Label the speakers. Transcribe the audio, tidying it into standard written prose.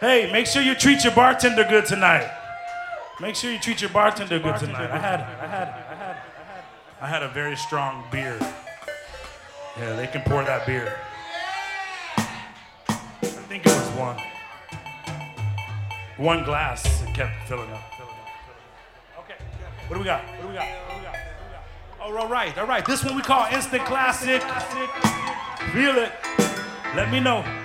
Speaker 1: Hey, make sure you treat your bartender good tonight. Make sure you treat your bartender good tonight. I had a very strong beer. Yeah, they can pour that beer. I think it was one glass. It kept filling up. Okay, what do we got? Oh, all right. This one we call instant classic. Feel it. Let me know.